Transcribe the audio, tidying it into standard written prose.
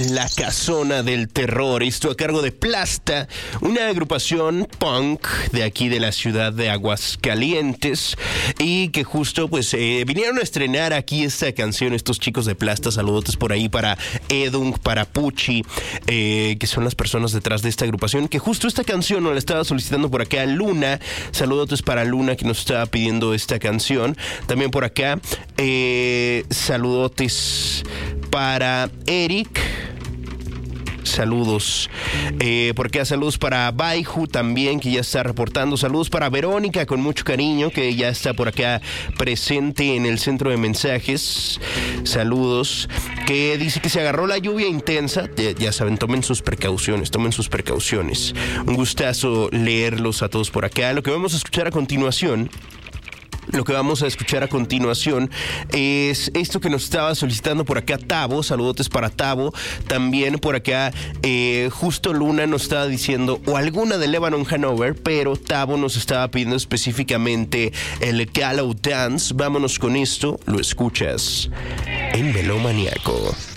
La Casona del Terror. Esto a cargo de Plasta, una agrupación punk de aquí de la ciudad de Aguascalientes, y que justo pues vinieron a estrenar aquí esta canción estos chicos de Plasta. Saludotes por ahí para Edung, para Puchi, que son las personas detrás de esta agrupación, que justo esta canción nos la estaba solicitando por acá Luna. Saludotes para Luna, que nos estaba pidiendo esta canción. También por acá saludotes para Eric. Saludos. Por acá saludos para Baiju también, que ya está reportando. Saludos para Verónica, con mucho cariño, que ya está por acá presente en el centro de mensajes. Saludos. Que dice que se agarró la lluvia intensa. Ya saben, tomen sus precauciones. Un gustazo leerlos a todos por acá. Lo que vamos a escuchar a continuación es esto que nos estaba solicitando por acá Tavo. Saludotes para Tavo. También por acá justo Luna nos estaba diciendo o alguna de Lebanon Hanover, pero Tavo nos estaba pidiendo específicamente el Gallow Dance. Vámonos con esto. Lo escuchas en Melómaniaco.